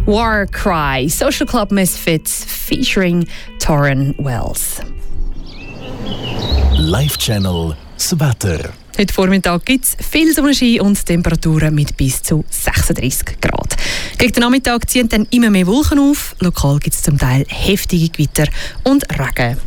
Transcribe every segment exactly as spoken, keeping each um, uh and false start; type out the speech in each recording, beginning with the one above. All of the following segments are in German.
War Cry, Social Club Misfits featuring Torren Wells. Live-Channel das Wetter. Heute Vormittag gibt es viel Sonnenschein und Temperaturen mit bis zu sechsunddreissig Grad. Gegen den Nachmittag ziehen dann immer mehr Wolken auf. Lokal gibt es zum Teil heftige Gewitter und Regen.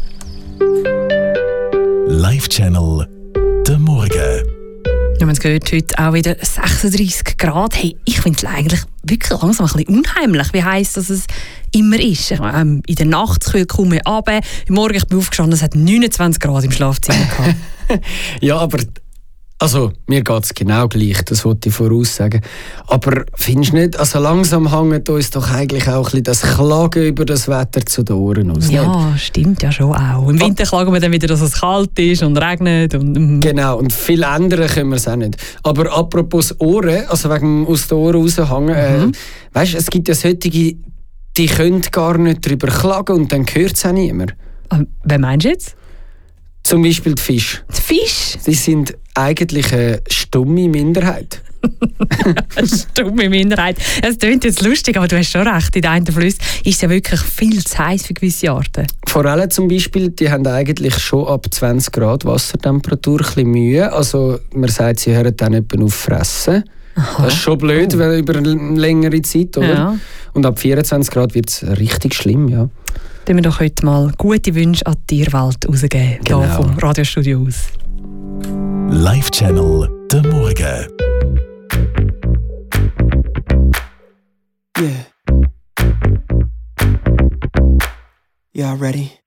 Live-Channel der Morgen. Wir haben es gehört, heute auch wieder sechsunddreissig Grad. Hey, ich finde es eigentlich wirklich langsam ein bisschen unheimlich. Wie heisst dass es immer ist? Ich meine, in der Nacht kühlt kaum mehr runter. Morgen ich bin aufgestanden, es hat neunundzwanzig Grad im Schlafzimmer gehabt. Ja, aber also, mir geht es genau gleich, das wollte ich voraussagen. Aber findest du nicht, also langsam hängt uns doch eigentlich auch ein bisschen das Klagen über das Wetter zu den Ohren aus? Ja, nicht? Stimmt ja schon auch. Im Winter klagen wir dann wieder, dass es kalt ist und regnet. Und genau, und viel ändern können wir es auch nicht. Aber apropos Ohren, also wegen aus den Ohren raushängen, mhm. äh, weißt du, es gibt ja solche, die können gar nicht darüber klagen und dann hört es auch niemand. Wer meinst du jetzt? Zum Beispiel die Fische. Die Fische? Sie sind eigentlich eine stumme Minderheit. Eine stumme Minderheit. Es klingt jetzt lustig, aber du hast schon recht. In den einen Flüssen ist es ja wirklich viel zu heiß für gewisse Arten. Forellen zum Beispiel, die haben eigentlich schon ab zwanzig Grad Wassertemperatur ein bisschen Mühe. Also man sagt, sie hören dann etwa auf fressen. Aha. Das ist schon blöd, oh. Über eine längere Zeit, oder? Ja. Und ab vierundzwanzig Grad wird es richtig schlimm, ja. Dann wir doch heute mal gute Wünsche an die Tierwelt rausgeben, genau. Hier vom Radiostudio aus. Live-Channel der Morgen. Yeah. Yeah, ready?